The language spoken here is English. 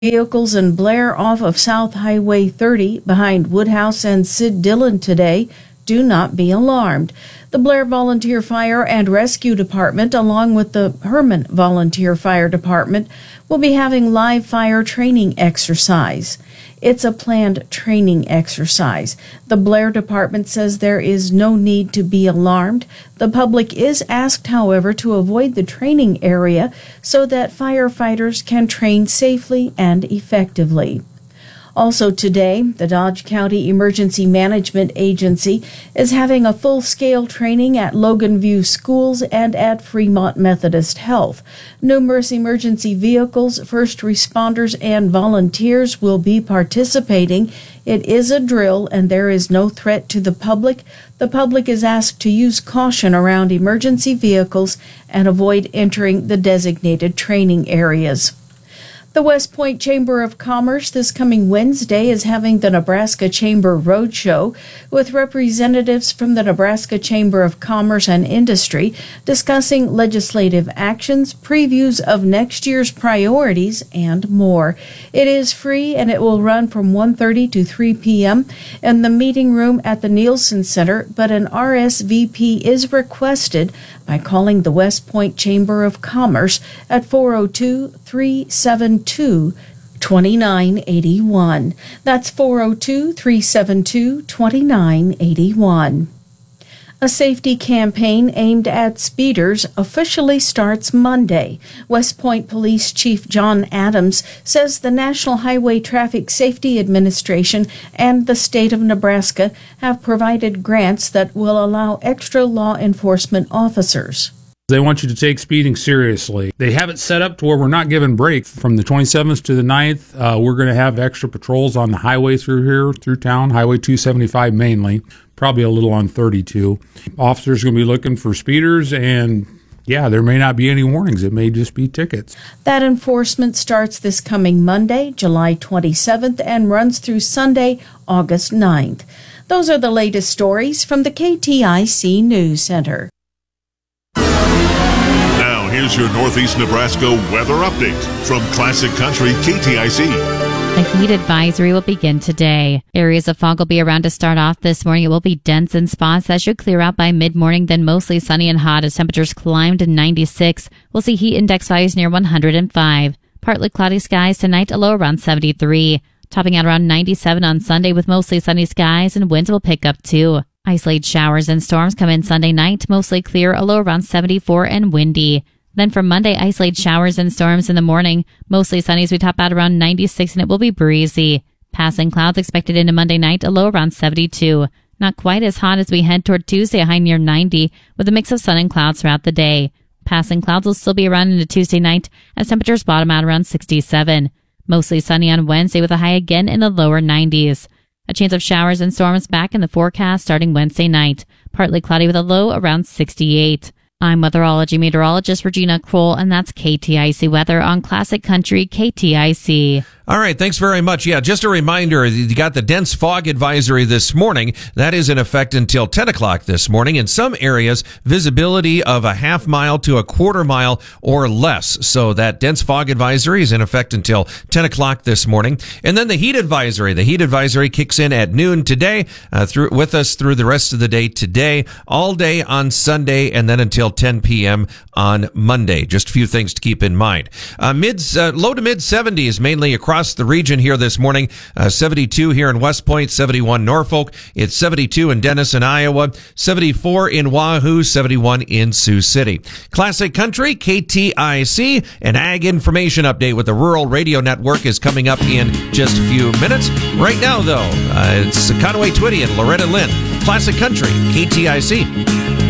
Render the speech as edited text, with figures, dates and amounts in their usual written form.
Vehicles in Blair off of South Highway 30 behind Woodhouse and Sid Dillon today. Do not be alarmed. The Blair Volunteer Fire and Rescue Department, along with the Herman Volunteer Fire Department, will be having live fire training exercise. It's a planned training exercise. The Blair Department says there is no need to be alarmed. The public is asked, however, to avoid the training area so that firefighters can train safely and effectively. Also today, the Dodge County Emergency Management Agency is having a full-scale training at Logan View Schools and at Fremont Methodist Health. Numerous emergency vehicles, first responders, and volunteers will be participating. It is a drill, and there is no threat to the public. The public is asked to use caution around emergency vehicles and avoid entering the designated training areas. The West Point Chamber of Commerce this coming Wednesday is having the Nebraska Chamber Roadshow with representatives from the Nebraska Chamber of Commerce and Industry discussing legislative actions, previews of next year's priorities, and more. It is free and it will run from 1:30 to 3 p.m. in the meeting room at the Nielsen Center, but an RSVP is requested by calling the West Point Chamber of Commerce at 402-372-2981. That's 402-372-2981. A safety campaign aimed at speeders officially starts Monday. West Point Police Chief John Adams says the National Highway Traffic Safety Administration and the state of Nebraska have provided grants that will allow extra law enforcement officers. They want you to take speeding seriously. They have it set up to where we're not giving breaks. From the 27th to the 9th, we're going to have extra patrols on the highway through here, through town, Highway 275 mainly, probably a little on 32. Officers are going to be looking for speeders, and yeah, there may not be any warnings. It may just be tickets. That enforcement starts this coming Monday, July 27th, and runs through Sunday, August 9th. Those are the latest stories from the KTIC News Center. Now, here's your Northeast Nebraska weather update from Classic Country KTIC. A heat advisory will begin today. Areas of fog will be around to start off this morning. It will be dense in spots. That should clear out by mid-morning, then mostly sunny and hot as temperatures climb to 96. We'll see heat index values near 105. Partly cloudy skies tonight, a low around 73. Topping out around 97 on Sunday with mostly sunny skies, and winds will pick up too. Isolated showers and storms come in Sunday night, mostly clear, a low around 74 and windy. Then from Monday, isolated showers and storms in the morning, mostly sunny as we top out around 96, and it will be breezy. Passing clouds expected into Monday night, a low around 72. Not quite as hot as we head toward Tuesday, a high near 90, with a mix of sun and clouds throughout the day. Passing clouds will still be around into Tuesday night as temperatures bottom out around 67. Mostly sunny on Wednesday with a high again in the lower 90s. A chance of showers and storms back in the forecast starting Wednesday night. Partly cloudy with a low around 68. I'm weatherology meteorologist Regina Kroll, and that's KTIC weather on Classic Country KTIC. All right, thanks very much. Yeah, just a reminder, you got the dense fog advisory this morning. That is in effect until 10 o'clock this morning. In some areas, visibility of a half mile to a quarter mile or less. So that dense fog advisory is in effect until 10 o'clock this morning. And then the heat advisory. The heat advisory kicks in at noon today, with us through the rest of the day today, all day on Sunday, and then until 10 p.m. on Monday. Just a few things to keep in mind. Low to mid 70s, mainly across the region here this morning. 72 here in West Point, 71 Norfolk. It's 72 in Denison, Iowa, 74 in Wahoo, 71 in Sioux City. Classic Country, KTIC, an ag information update with the Rural Radio Network is coming up in just a few minutes. Right now, though, it's Conway Twitty and Loretta Lynn. Classic Country, KTIC.